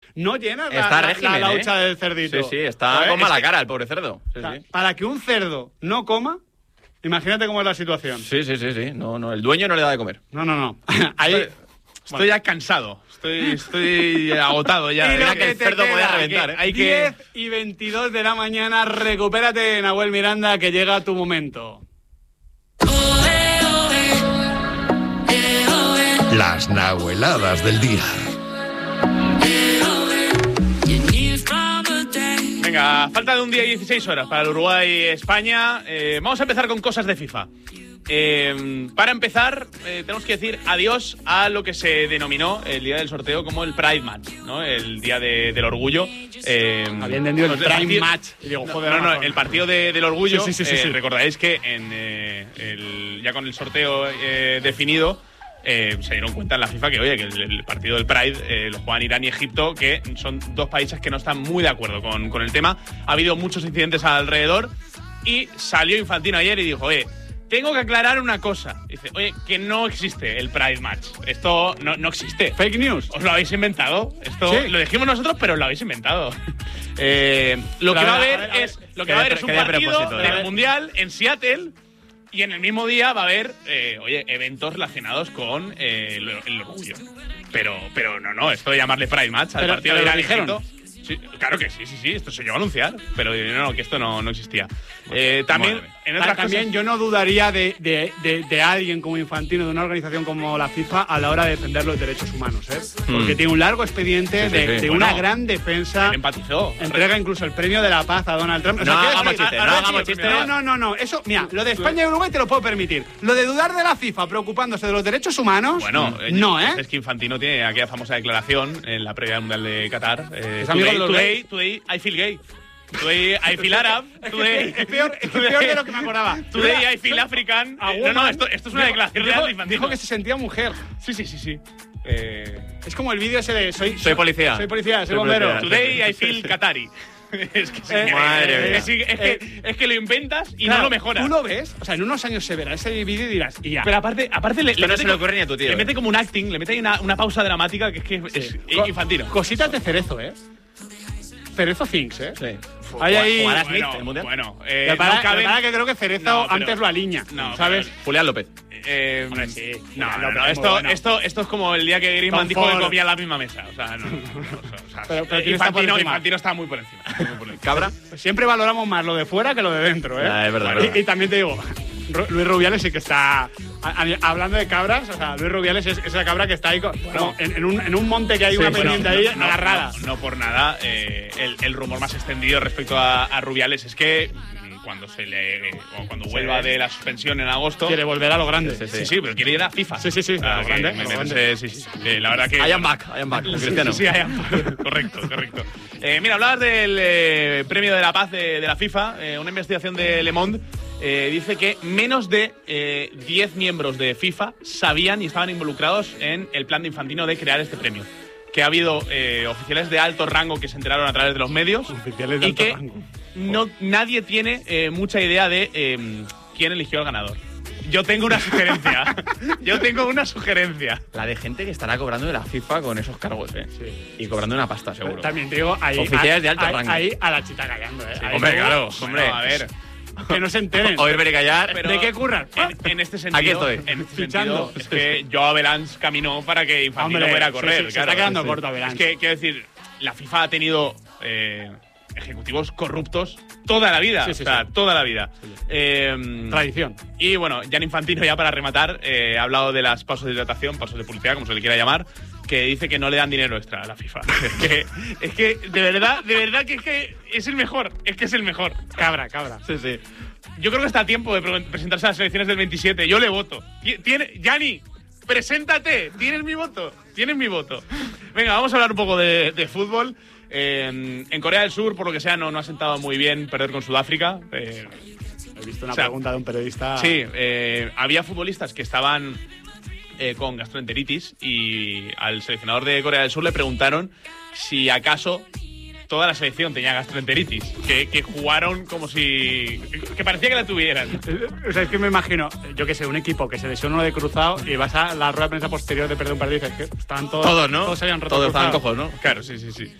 no llenas Está la régimen, laucha del cerdito. Sí, está con mala cara el pobre cerdo. Sí, O sea, sí. para que un cerdo no coma, imagínate cómo es la situación. Sí. No, el dueño no le da de comer. No. Ahí... Estoy ya cansado. Estoy agotado ya. Y lo Mira que que el te cerdo queda, podía reventar, ¿eh? Hay que... 10:22 de la mañana, recupérate, Nahuel Miranda, que llega tu momento. Las nahueladas del día. Venga, falta de un día y 16 horas para el Uruguay-España. Vamos a empezar con cosas de FIFA. Para empezar, tenemos que decir adiós a lo que se denominó el día del sorteo como el Pride Match, ¿no? El día del orgullo. Había entendido el Pride Match. Y digo, joder, No, el partido del orgullo. Sí. Recordaréis que ya con el sorteo definido, se dieron cuenta en la FIFA que, oye, que el partido del Pride lo juegan Irán y Egipto, que son dos países que no están muy de acuerdo con el tema. Ha habido muchos incidentes alrededor y salió Infantino ayer y dijo, tengo que aclarar una cosa. Dice, que no existe el Pride Match. Esto no existe. Fake news. ¿Os lo habéis inventado? Esto Sí. lo dijimos nosotros, pero os lo habéis inventado. Lo que va a haber es un partido del Mundial en Seattle y en el mismo día va a haber eventos relacionados con el orgullo. Pero no, esto de llamarle Pride Match al partido de lo Irán y dijeron. Egipto. Sí, claro que sí, esto se llegó a anunciar, pero no, que esto no existía. También, en otras También cosas, yo no dudaría de alguien como Infantino, de una organización como la FIFA, a la hora de defender los derechos humanos, porque tiene un largo expediente de una gran defensa. él empatizó. Entrega incluso el premio de la paz a Donald Trump. O sea, No quiero hagamos decir, chistes, no hagamos chistes. No. Eso, mira, lo de España y Uruguay te lo puedo permitir. Lo de dudar de la FIFA preocupándose de los derechos humanos, no, Es que Infantino tiene aquella famosa declaración en la previa del Mundial de Qatar. amigo de los gays. Today I feel gay. Today I feel Arab. Es peor de lo que me acordaba. Today I feel African. Esto es una declaración real de Infantino. Dijo que se sentía mujer. Sí. Es como el vídeo ese de soy policía. Soy bombero. policía. Today I feel Qatari. Es que, madre mía. es que lo inventas y Claro, no lo mejoras. Tú lo ves, o sea, en unos años se verá ese vídeo y dirás, y ya. Pero aparte Esto no se le ocurre ni a tu tío. Le mete como un acting, le mete ahí una pausa dramática que es Infantino. Cositas de Cerezo, Cerezo Things, Sí. Hay ahí. ¿Jugará Smith el Mundial? Bueno, Lo para que creo que Cerezo No, pero- antes lo alinea, no, ¿sabes? Julián López. Hombre, sí. No, Julián López es muy bueno. esto es como el día que Griezmann Tom dijo que Ford. comía en la misma mesa. O sea, no. Pero ¿quién está por encima? Infantino está muy por encima. ¿Cabra? Pues siempre valoramos más lo de fuera que lo de dentro, Ya, es verdad, Y- es verdad. Y también te digo, Luis Rubiales sí que está. Hablando de cabras, o sea, Luis Rubiales es esa cabra que está ahí en un monte que hay una pendiente ahí agarrada. No por nada, el rumor más extendido respecto a Rubiales es que cuando vuelva de la suspensión en agosto. Quiere volver a lo grande. Sí, pero quiere ir a FIFA. Sí, a lo grande. a lo grande. Sí. La verdad que. I am back, Cristiano. Sí, I am back. Correcto. Mira, hablabas del premio de la paz de la FIFA. Una investigación de Le Monde dice que menos de 10 miembros de FIFA sabían y estaban involucrados en el plan de Infantino de crear este premio. Que ha habido oficiales de alto rango que se enteraron a través de los medios. Oficiales de y alto que rango. nadie tiene mucha idea de quién eligió al ganador. Yo tengo una sugerencia. La de gente que estará cobrando de la FIFA con esos cargos, Sí. Y cobrando una pasta, seguro. También te digo, ahí. Oficiales de alto rango. Ahí a la chita callando, Ahí Hombre, luego, claro, Hombre, a ver. Que no se enteren. Oír, ver y callar. Pero ¿De qué curran? En este sentido, Aquí estoy. En este Fichando. sentido, es que Joao Belans caminó para que Infantino Hombre, fuera a sí, correr. se está quedando corto Belans. Es que, quiero decir, la FIFA ha tenido ejecutivos corruptos toda la vida. Sí. Toda la vida. Tradición. Y bueno, Gianni Infantino, ya para rematar, ha hablado de las pausas de hidratación, pausas de publicidad, como se le quiera llamar, que dice que no le dan dinero extra a la FIFA. es que de verdad que es el mejor. Es que es el mejor. Cabra. Sí. Yo creo que está a tiempo de presentarse a las elecciones del 27. Yo le voto. Gianni, preséntate. Tienes mi voto. Venga, vamos a hablar un poco de fútbol. En Corea del Sur, por lo que sea, no ha sentado muy bien perder con Sudáfrica. He visto una pregunta de un periodista. Sí, había futbolistas que estaban con gastroenteritis y al seleccionador de Corea del Sur le preguntaron si acaso toda la selección tenía gastroenteritis, que jugaron como si... que parecía que la tuvieran. O sea, es que me imagino, yo que sé, un equipo que se lesiona uno de cruzado y vas a la rueda de prensa posterior de perder un partido y dices que estaban todos... Todos, ¿no? Todos se habían roto Todos el cruzado. estaban cojos, ¿no? Claro, sí.